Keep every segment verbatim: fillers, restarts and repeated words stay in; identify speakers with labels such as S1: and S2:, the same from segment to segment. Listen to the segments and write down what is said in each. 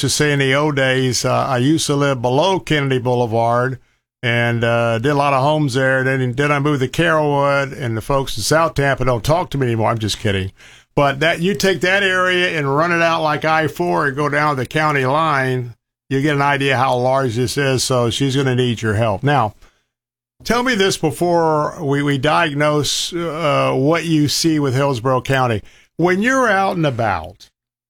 S1: to say in the old days, uh, I used to live below Kennedy Boulevard and uh, did a lot of homes there. Then, then I moved to Carrollwood, and the folks in South Tampa don't talk to me anymore. I'm just kidding. But that you take that area and run it out like I four and go down the county line, you get an idea how large this is. So she's going to need your help. Now, tell me this before we, we diagnose uh, what you see with Hillsborough County. When you're out and about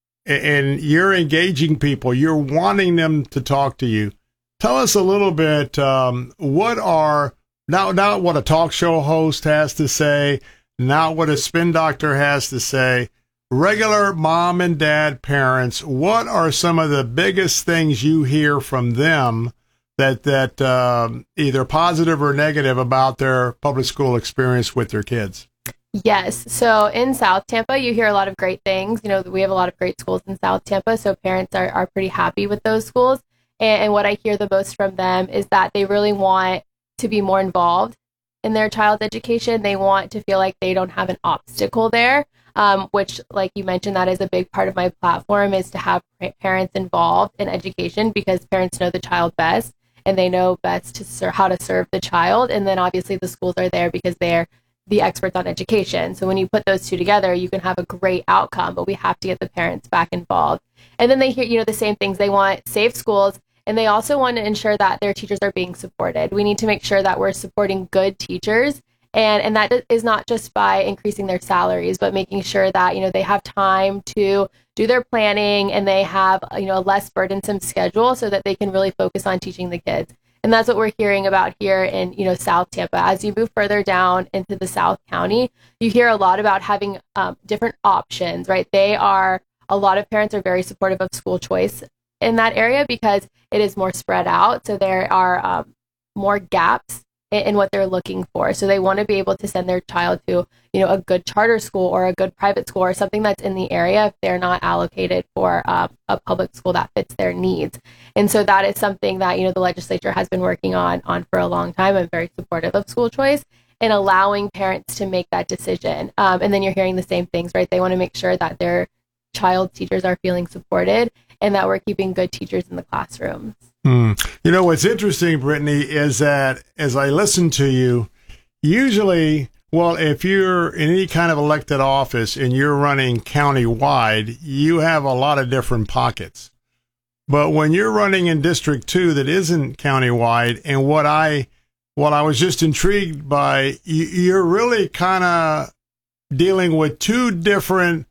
S1: and you're engaging people, you're wanting them to talk to you, tell us a little bit, um, what are, not, not what a talk show host has to say, not what a spin doctor has to say, regular mom and dad parents, what are some of the biggest things you hear from them that that um, either positive or negative about their public school experience with their kids?
S2: Yes. So in South Tampa, you hear a lot of great things. You know, we have a lot of great schools in South Tampa, so parents are, are pretty happy with those schools. And, and what I hear the most from them is that they really want to be more involved in their child's education. They want to feel like they don't have an obstacle there, um, which, like you mentioned, that is a big part of my platform, is to have parents involved in education, because parents know the child best and they know best to ser- how to serve the child. And then obviously the schools are there because they're the experts on education. So when you put those two together, you can have a great outcome, but we have to get the parents back involved. And then they hear, you know, the same things. They want safe schools, and they also want to ensure that their teachers are being supported. We need to make sure that we're supporting good teachers. And, and that is not just by increasing their salaries, but making sure that, you know, they have time to do their planning and they have, you know, a less burdensome schedule so that they can really focus on teaching the kids. And that's what we're hearing about here in, you know, South Tampa. As you move further down into the South County, you hear a lot about having um, different options, right? They are, a lot of parents are very supportive of school choice in that area because it is more spread out. So there are um, more gaps in, in what they're looking for. So they want to be able to send their child to, you know, a good charter school or a good private school or something that's in the area if they're not allocated for uh, a public school that fits their needs. And so that is something that, you know, the legislature has been working on, on for a long time. I'm very supportive of school choice and allowing parents to make that decision. Um, and then you're hearing the same things, right? They want to make sure that their child's teachers are feeling supported and that we're keeping good teachers in the classrooms.
S1: Mm. You know, what's interesting, Brittany, is that as I listen to you, usually, well, if you're in any kind of elected office and you're running county-wide, you have a lot of different pockets. But when you're running in District two that isn't county-wide, and what I what I was just intrigued by, you, you're really kind of dealing with two different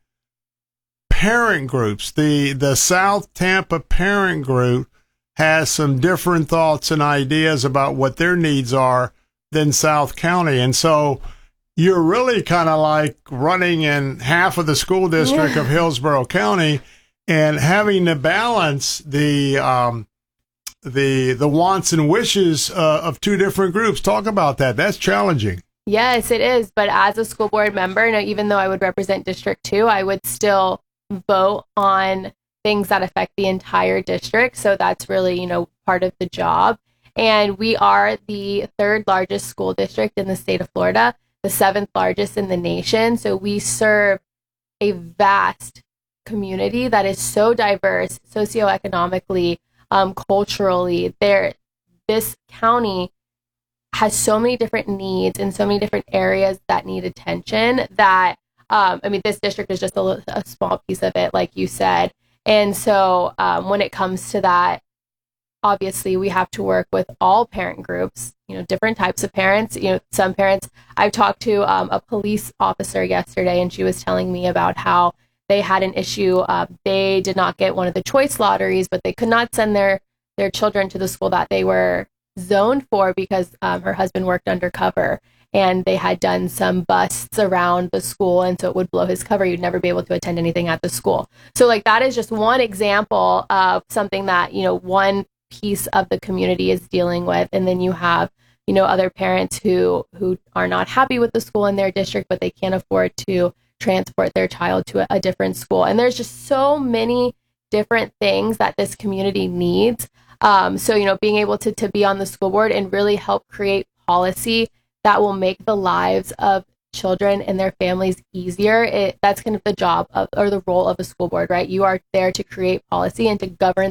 S1: parent groups. The the South Tampa parent group has some different thoughts and ideas about what their needs are than South County. And so you're really kind of like running in half of the school district of Hillsborough County and having to balance the um, the the wants and wishes uh, of two different groups. Talk about that. That's challenging.
S2: Yes, it is. But as a school board member, you know, even though I would represent District two, I would still vote on things that affect the entire district. So that's really, you know, part of the job. And we are the third largest school district in the state of Florida, the seventh largest in the nation. So we serve a vast community that is so diverse socioeconomically, um, culturally. There, this county has so many different needs and so many different areas that need attention that, um, I mean, this district is just a, a small piece of it, like you said. And so um, when it comes to that, obviously we have to work with all parent groups, you know, different types of parents. You know, some parents, I've talked to um, a police officer yesterday, and she was telling me about how they had an issue. Uh, they did not get one of the choice lotteries, but they could not send their, their children to the school that they were zoned for because um, her husband worked undercover. And they had done some busts around the school, and so it would blow his cover. You'd never be able to attend anything at the school. So, like, that is just one example of something that, you know, one piece of the community is dealing with. And then you have, you know, other parents who who are not happy with the school in their district, but they can't afford to transport their child to a, a different school. And there's just so many different things that this community needs. Um, so, you know, being able to to be on the school board and really help create policy that will make the lives of children and their families easier. It, that's kind of the job of, or the role of a school board, right? You are there to create policy and to govern